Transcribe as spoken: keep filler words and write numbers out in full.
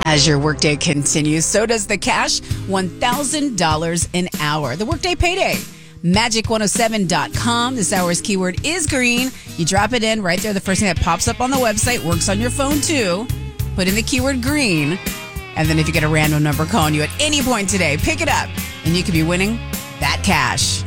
As your workday continues, so does the cash, one thousand dollars an hour. The Workday Payday. magic one oh seven dot com. This hour's keyword is green. You drop it in right there. The first thing that pops up on the website works on your phone too. Put in the keyword green. And then if you get a random number calling you at any point today, pick it up and you could be winning that cash.